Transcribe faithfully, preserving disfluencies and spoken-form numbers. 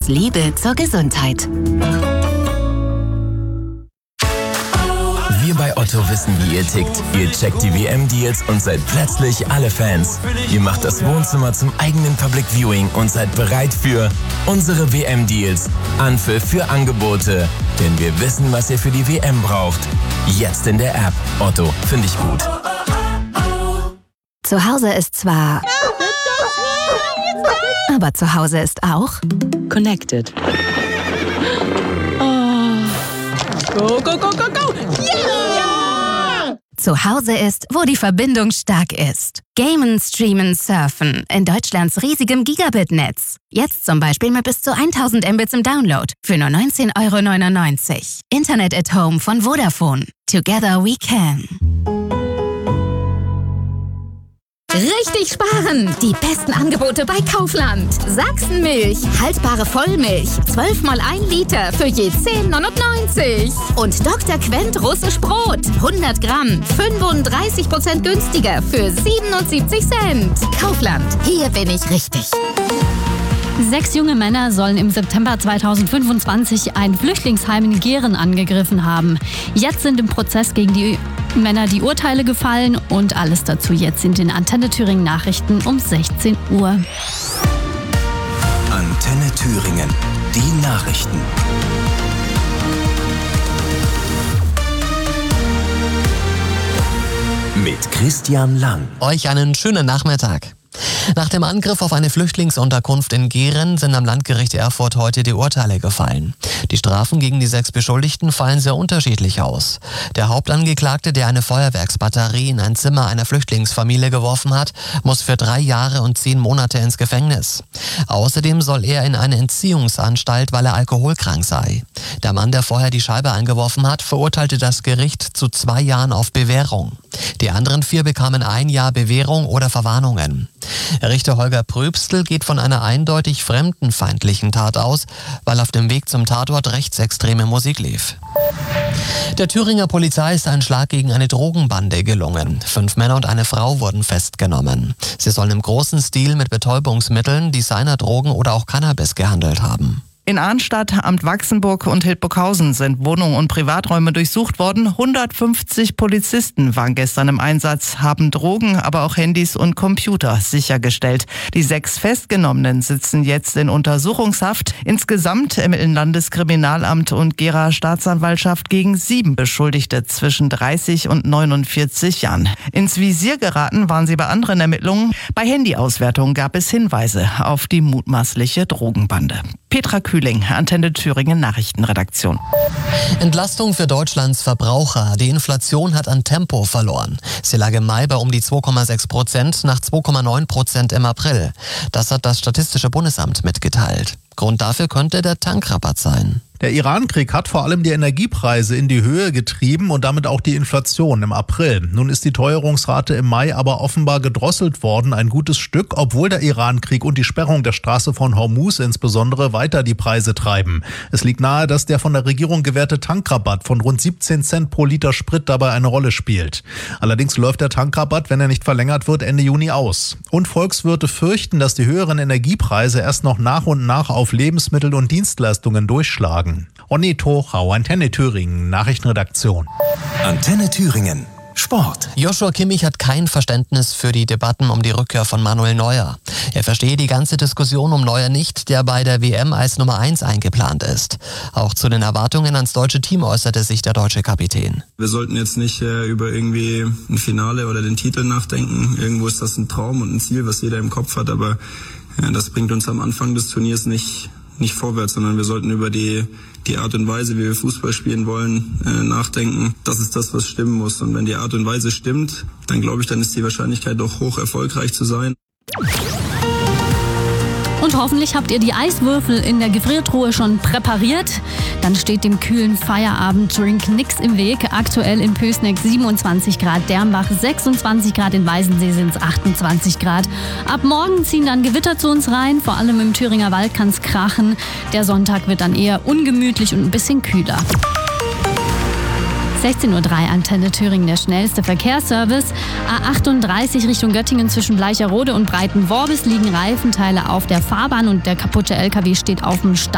Aus Liebe zur Gesundheit. Wir bei Otto wissen, wie ihr tickt. Ihr checkt die W M-Deals und seid plötzlich alle Fans. Ihr macht das Wohnzimmer zum eigenen Public Viewing und seid bereit für unsere W M-Deals. Anpfiff für Angebote. Denn wir wissen, was ihr für die W M braucht. Jetzt in der App. Otto, finde ich gut. Zu Hause ist zwar... Aber zu Hause ist auch... Connected. Go, go, go, go, go! Ja! Zu Hause ist, wo die Verbindung stark ist. Gamen, streamen, surfen in Deutschlands riesigem Gigabit-Netz. Jetzt zum Beispiel mit bis zu tausend Mbits im Download für nur neunzehn Euro neunundneunzig. Internet at Home von Vodafone. Together we can. Richtig sparen! Die besten Angebote bei Kaufland. Sachsenmilch, haltbare Vollmilch, zwölf mal ein Liter für je zehn neunundneunzig. Und Doktor Quent Russisch Brot, hundert Gramm, fünfunddreißig Prozent günstiger für siebenundsiebzig Cent. Kaufland, hier bin ich richtig. Sechs junge Männer sollen im September zweitausendfünfundzwanzig ein Flüchtlingsheim in Geren angegriffen haben. Jetzt sind im Prozess gegen die Männer die Urteile gefallen und alles dazu jetzt in den Antenne Thüringen Nachrichten um sechzehn Uhr. Antenne Thüringen, die Nachrichten. Mit Christian Lang. Euch einen schönen Nachmittag. Nach dem Angriff auf eine Flüchtlingsunterkunft in Geren sind am Landgericht Erfurt heute die Urteile gefallen. Die Strafen gegen die sechs Beschuldigten fallen sehr unterschiedlich aus. Der Hauptangeklagte, der eine Feuerwerksbatterie in ein Zimmer einer Flüchtlingsfamilie geworfen hat, muss für drei Jahre und zehn Monate ins Gefängnis. Außerdem soll er in eine Entziehungsanstalt, weil er alkoholkrank sei. Der Mann, der vorher die Scheibe eingeworfen hat, verurteilte das Gericht zu zwei Jahren auf Bewährung. Die anderen vier bekamen ein Jahr Bewährung oder Verwarnungen. Richter Holger Pröbstl geht von einer eindeutig fremdenfeindlichen Tat aus, weil auf dem Weg zum Tatort rechtsextreme Musik lief. Der Thüringer Polizei ist ein Schlag gegen eine Drogenbande gelungen. Fünf Männer und eine Frau wurden festgenommen. Sie sollen im großen Stil mit Betäubungsmitteln, Designerdrogen oder auch Cannabis gehandelt haben. In Arnstadt, Amt Wachsenburg und Hildburghausen sind Wohnungen und Privaträume durchsucht worden. hundertfünfzig Polizisten waren gestern im Einsatz, haben Drogen, aber auch Handys und Computer sichergestellt. Die sechs Festgenommenen sitzen jetzt in Untersuchungshaft. Insgesamt ermitteln Landeskriminalamt und Gera Staatsanwaltschaft gegen sieben Beschuldigte zwischen dreißig und neunundvierzig Jahren. Ins Visier geraten waren sie bei anderen Ermittlungen. Bei Handyauswertungen gab es Hinweise auf die mutmaßliche Drogenbande. Petra Kühling, Antenne Thüringen Nachrichtenredaktion. Entlastung für Deutschlands Verbraucher. Die Inflation hat an Tempo verloren. Sie lag im Mai bei um die zwei Komma sechs Prozent nach zwei Komma neun Prozent im April. Das hat das Statistische Bundesamt mitgeteilt. Grund dafür könnte der Tankrabatt sein. Der Iran-Krieg hat vor allem die Energiepreise in die Höhe getrieben und damit auch die Inflation im April. Nun ist die Teuerungsrate im Mai aber offenbar gedrosselt worden, ein gutes Stück, obwohl der Iran-Krieg und die Sperrung der Straße von Hormuz insbesondere weiter die Preise treiben. Es liegt nahe, dass der von der Regierung gewährte Tankrabatt von rund siebzehn Cent pro Liter Sprit dabei eine Rolle spielt. Allerdings läuft der Tankrabatt, wenn er nicht verlängert wird, Ende Juni aus. Und Volkswirte fürchten, dass die höheren Energiepreise erst noch nach und nach auf Lebensmittel und Dienstleistungen durchschlagen. Onni Tochau, Antenne Thüringen, Nachrichtenredaktion. Antenne Thüringen, Sport. Joshua Kimmich hat kein Verständnis für die Debatten um die Rückkehr von Manuel Neuer. Er verstehe die ganze Diskussion um Neuer nicht, der bei der W M als Nummer eins eingeplant ist. Auch zu den Erwartungen ans deutsche Team äußerte sich der deutsche Kapitän. Wir sollten jetzt nicht äh, über irgendwie ein Finale oder den Titel nachdenken. Irgendwo ist das ein Traum und ein Ziel, was jeder im Kopf hat, aber äh, das bringt uns am Anfang des Turniers nicht nicht vorwärts, sondern wir sollten über die die Art und Weise, wie wir Fußball spielen wollen, äh, nachdenken. Das ist das, was stimmen muss. Und wenn die Art und Weise stimmt, dann glaube ich, dann ist die Wahrscheinlichkeit doch hoch, erfolgreich zu sein. Und hoffentlich habt ihr die Eiswürfel in der Gefriertruhe schon präpariert. Dann steht dem kühlen Feierabenddrink nix im Weg. Aktuell in Pößneck siebenundzwanzig Grad, Dernbach sechsundzwanzig Grad, in Weißensee sind es achtundzwanzig Grad. Ab morgen ziehen dann Gewitter zu uns rein, vor allem im Thüringer Wald kann es krachen. Der Sonntag wird dann eher ungemütlich und ein bisschen kühler. sechzehn Uhr drei, Antenne Thüringen, der schnellste Verkehrsservice. A achtunddreißig Richtung Göttingen zwischen Bleicherode und Breitenworbis liegen Reifenteile auf der Fahrbahn und der kaputte L K W steht auf dem Stau.